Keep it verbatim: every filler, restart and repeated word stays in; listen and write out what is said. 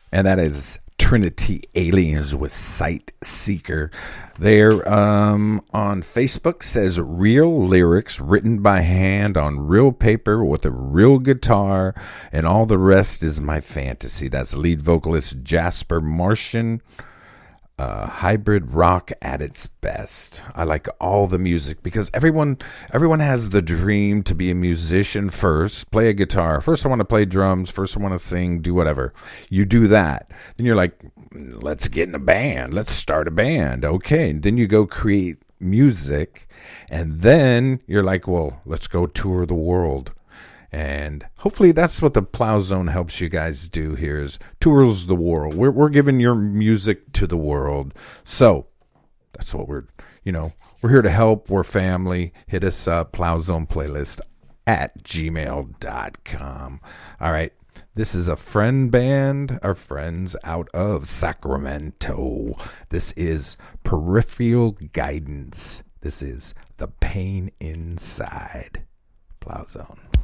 And that is Trinity Aliens with Sight Seeker. They're um, on Facebook, says real lyrics written by hand on real paper with a real guitar, and all the rest is my fantasy. That's lead vocalist Jasper Martian. Uh, hybrid rock at its best. I like all the music because everyone everyone has the dream to be a musician first, play a guitar. First I want to play drums, first I want to sing, do whatever. You do that. Then you're like, let's get in a band. Let's start a band. Okay. And then you go create music. And then you're like, well, let's go tour the world. And hopefully that's what the Plow Zone helps you guys do here is tours the world. We're we're giving your music to the world. So that's what we're, you know, we're here to help. We're family. Hit us up, Plow Zone Playlist at gmail dot com. All right. This is a friend band, our friends out of Sacramento. This is Peripheral Guidance. This is The Pain Inside. Plow Zone.